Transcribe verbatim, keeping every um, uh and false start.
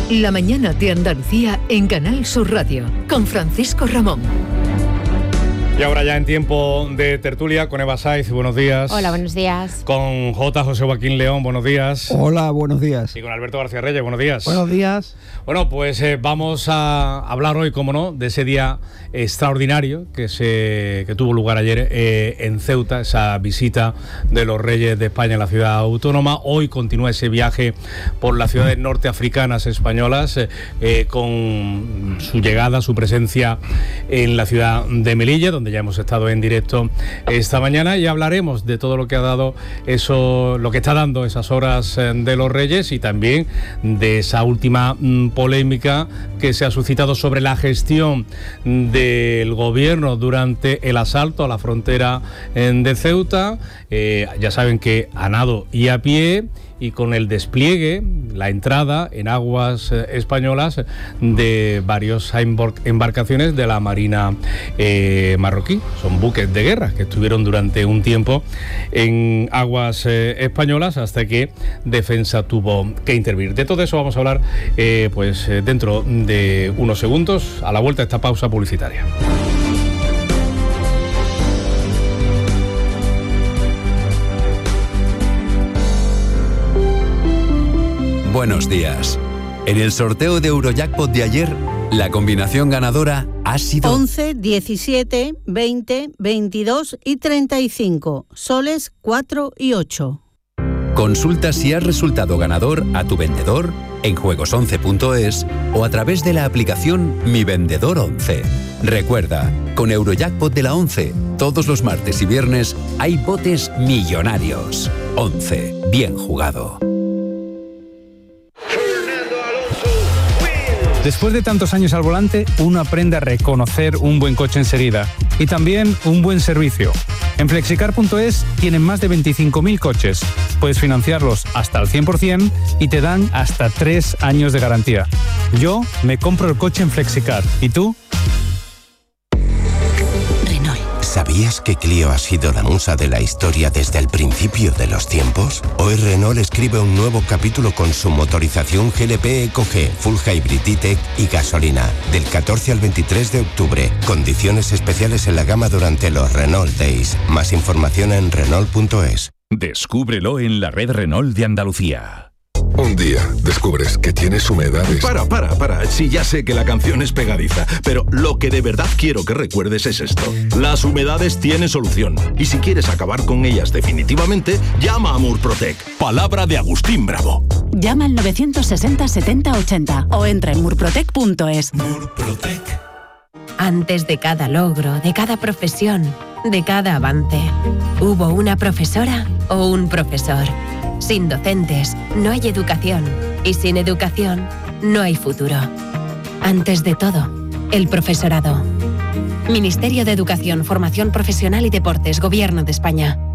La mañana de Andalucía en Canal Sur Radio, con Francisco Ramón. Y ahora ya en tiempo de tertulia con Eva Saiz, buenos días. Hola, buenos días. Con J. José Joaquín León, buenos días. Hola, buenos días. Y con Alberto García Reyes, buenos días. Buenos días. Bueno, pues eh, vamos a hablar hoy, como no, de ese día extraordinario que se que tuvo lugar ayer eh, en Ceuta, esa visita de los Reyes de España en la ciudad autónoma. Hoy continúa ese viaje por las ciudades norteafricanas españolas eh, eh, con su llegada, su presencia en la ciudad de Melilla, donde ya hemos estado en directo esta mañana, y hablaremos de todo lo que ha dado eso, lo que está dando esas horas de los Reyes, y también de esa última mm, polémica que se ha suscitado sobre la gestión del gobierno durante el asalto a la frontera de Ceuta. Eh, ya saben que a nado y a pie, y con el despliegue, la entrada en aguas eh, españolas de varios embarcaciones de la Marina eh, marroquí. Son buques de guerra que estuvieron durante un tiempo en aguas eh, españolas hasta que Defensa tuvo que intervenir. De todo eso vamos a hablar eh, pues eh, dentro de unos segundos, a la vuelta de esta pausa publicitaria. Buenos días. En el sorteo de Eurojackpot de ayer, la combinación ganadora ha sido once, diecisiete, veinte, veintidós y treinta y cinco, soles cuatro y ocho. Consulta si has resultado ganador a tu vendedor en juegos once punto es o a través de la aplicación Mi Vendedor once. Recuerda, con Eurojackpot de la once, todos los martes y viernes hay botes millonarios. once, bien jugado. Después de tantos años al volante, uno aprende a reconocer un buen coche enseguida y también un buen servicio. En flexicar punto es tienen más de veinticinco mil coches. Puedes financiarlos hasta el cien por ciento y te dan hasta tres años de garantía. Yo me compro el coche en Flexicar. ¿Y tú? ¿Sabías que Clio ha sido la musa de la historia desde el principio de los tiempos? Hoy Renault escribe un nuevo capítulo con su motorización G L P Eco G, Full Hybrid E-Tech y gasolina. Del catorce al veintitrés de octubre. Condiciones especiales en la gama durante los Renault Days. Más información en Renault punto es. Descúbrelo en la red Renault de Andalucía. Un día descubres que tienes humedades. Para, para, para. Sí, ya sé que la canción es pegadiza, pero lo que de verdad quiero que recuerdes es esto. Las humedades tienen solución. Y si quieres acabar con ellas definitivamente, llama a Murprotec. Palabra de Agustín Bravo. Llama al novecientos sesenta setenta ochenta o entra en murprotec punto es. Murprotec. Antes de cada logro, de cada profesión, de cada avance, hubo una profesora o un profesor. Sin docentes no hay educación, y sin educación no hay futuro. Antes de todo, el profesorado. Ministerio de Educación, Formación Profesional y Deportes, Gobierno de España.